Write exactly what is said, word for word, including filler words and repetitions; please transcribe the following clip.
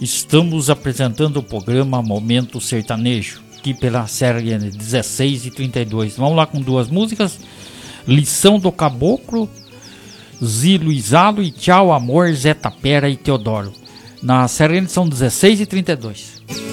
Estamos apresentando o programa Momento Sertanejo, aqui pela série dezesseis e trinta e dois. Vamos lá com duas músicas. Lição do Caboclo, Zilo e Zalo e Tchau Amor, Zé Tapera e Teodoro. Na série são dezesseis e trinta e dois.